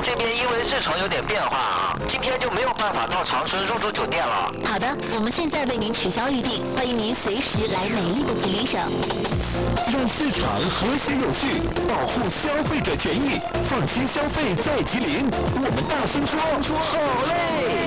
这边因为日程有点变化啊，今天就没有办法到长春入住酒店了。 好的，我们现在为您取消预订，欢迎您随时来美丽的吉林省。 让市场和谐有序，保护消费者权益，放心消费在吉林。我们大声说，好嘞！